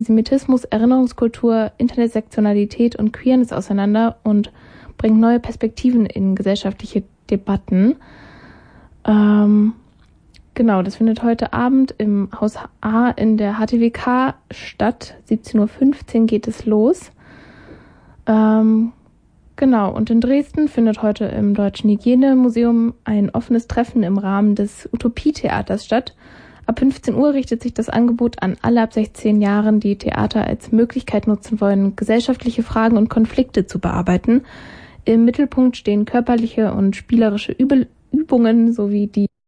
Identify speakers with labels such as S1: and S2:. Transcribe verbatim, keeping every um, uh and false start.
S1: Antisemitismus, Erinnerungskultur, Intersektionalität und Queerness auseinander und bringt neue Perspektiven in gesellschaftliche Debatten. Ähm, genau, das findet heute Abend im Haus A in der H T W K statt. siebzehn Uhr fünfzehn geht es los. Ähm, genau, und in Dresden findet heute im Deutschen Hygienemuseum ein offenes Treffen im Rahmen des Utopie-Theaters statt. Ab fünfzehn Uhr richtet sich das Angebot an alle ab sechzehn Jahren, die Theater als Möglichkeit nutzen wollen, gesellschaftliche Fragen und Konflikte zu bearbeiten. Im Mittelpunkt stehen körperliche und spielerische Übungen sowie die